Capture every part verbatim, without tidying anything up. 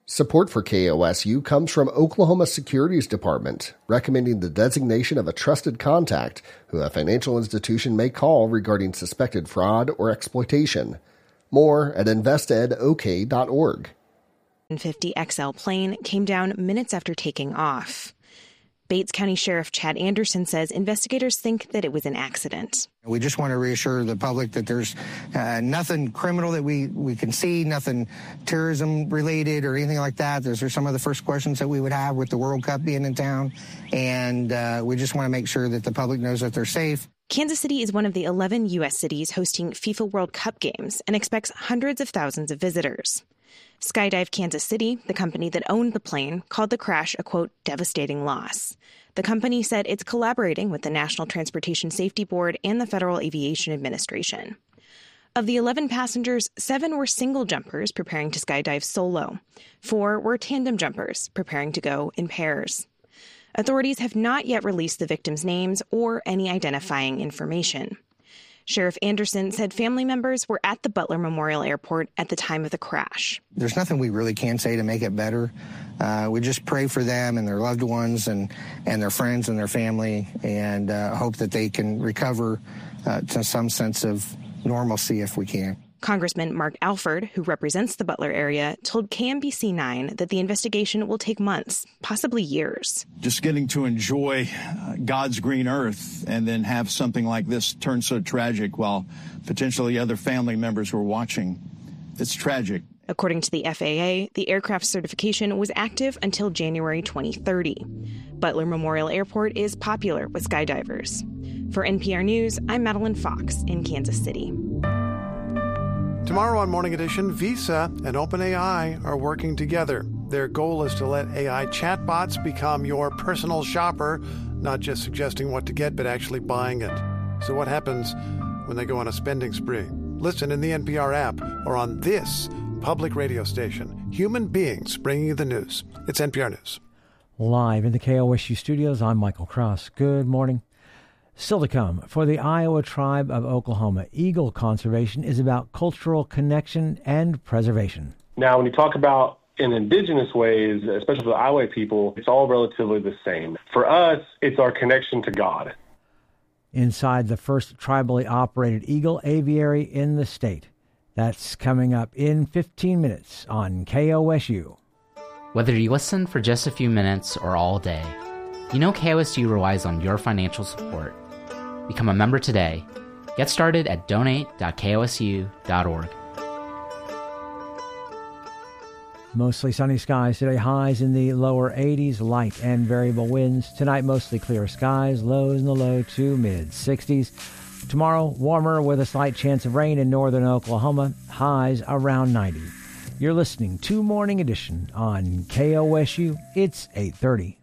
Support for K O S U comes from Oklahoma Securities Department, recommending the designation of a trusted contact who a financial institution may call regarding suspected fraud or exploitation. More at invest ed o k dot org. fifty X L plane came down minutes after taking off. Bates County Sheriff Chad Anderson says investigators think that it was an accident. We just want to reassure the public that there's uh, nothing criminal that we, we can see, nothing terrorism related or anything like that. Those are some of the first questions that we would have with the World Cup being in town. And uh, we just want to make sure that the public knows that they're safe. Kansas City is one of the eleven U S cities hosting FIFA World Cup games and expects hundreds of thousands of visitors. Skydive Kansas City, the company that owned the plane, called the crash a, quote, devastating loss. The company said it's collaborating with the National Transportation Safety Board and the Federal Aviation Administration. Of the eleven passengers, seven were single jumpers preparing to skydive solo. Four were tandem jumpers preparing to go in pairs. Authorities have not yet released the victims' names or any identifying information. Sheriff Anderson said family members were at the Butler Memorial Airport at the time of the crash. There's nothing we really can say to make it better. Uh, we just pray for them and their loved ones and, and their friends and their family and uh, hope that they can recover uh, to some sense of normalcy if we can. Congressman Mark Alford, who represents the Butler area, told K M B C nine that the investigation will take months, possibly years. Just getting to enjoy God's green earth and then have something like this turn so tragic while potentially other family members were watching. It's tragic. According to the F A A, the aircraft certification was active until January twenty thirty. Butler Memorial Airport is popular with skydivers. For N P R News, I'm Madeline Fox in Kansas City. Tomorrow on Morning Edition, Visa and OpenAI are working together. Their goal is to let A I chatbots become your personal shopper, not just suggesting what to get, but actually buying it. So what happens when they go on a spending spree? Listen in the N P R app or on this public radio station. Human beings bringing you the news. It's N P R News. Live in the K O S U studios, I'm Michael Cross. Good morning. Still to come, for the Iowa Tribe of Oklahoma, eagle conservation is about cultural connection and preservation. Now, when you talk about in indigenous ways, especially for the Iowa people, it's all relatively the same. For us, it's our connection to God. Inside the first tribally operated eagle aviary in the state. That's coming up in fifteen minutes on K O S U. Whether you listen for just a few minutes or all day, you know K O S U relies on your financial support. Become a member today. Get started at donate dot k o s u dot org. Mostly sunny skies today, highs in the lower eighties, light and variable winds. Tonight, mostly clear skies, lows in the low to mid-sixties. Tomorrow, warmer with a slight chance of rain in northern Oklahoma, highs around ninety. You're listening to Morning Edition on K O S U. It's eight thirty.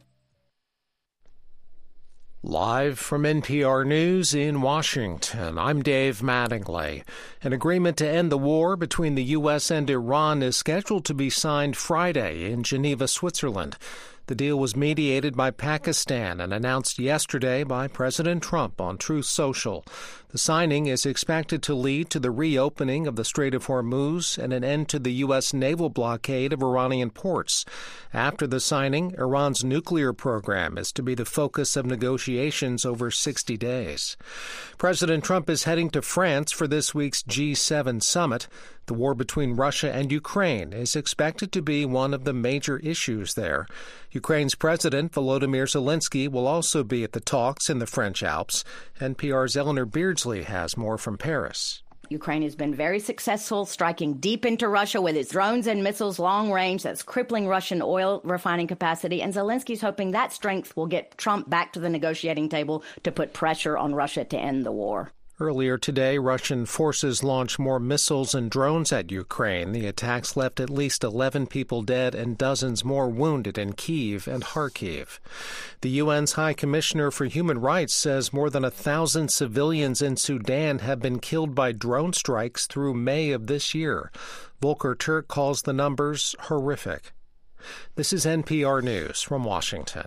Live from N P R News in Washington, I'm Dave Mattingly. An agreement to end the war between the U S and Iran is scheduled to be signed Friday in Geneva, Switzerland. The deal was mediated by Pakistan and announced yesterday by President Trump on Truth Social. The signing is expected to lead to the reopening of the Strait of Hormuz and an end to the U S naval blockade of Iranian ports. After the signing, Iran's nuclear program is to be the focus of negotiations over sixty days. President Trump is heading to France for this week's G seven summit. The war between Russia and Ukraine is expected to be one of the major issues there. Ukraine's President Volodymyr Zelensky will also be at the talks in the French Alps. N P R's Eleanor Beardsley has more from Paris. Ukraine has been very successful, striking deep into Russia with its drones and missiles long range that's crippling Russian oil refining capacity. And Zelensky's hoping that strength will get Trump back to the negotiating table to put pressure on Russia to end the war. Earlier today, Russian forces launched more missiles and drones at Ukraine. The attacks left at least eleven people dead and dozens more wounded in Kyiv and Kharkiv. The U N's High Commissioner for Human Rights says more than a thousand civilians in Sudan have been killed by drone strikes through May of this year. Volker Turk calls the numbers horrific. This is N P R News from Washington.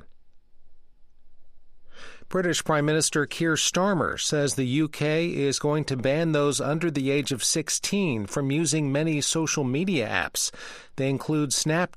British Prime Minister Keir Starmer says the U K is going to ban those under the age of sixteen from using many social media apps. They include Snapchat,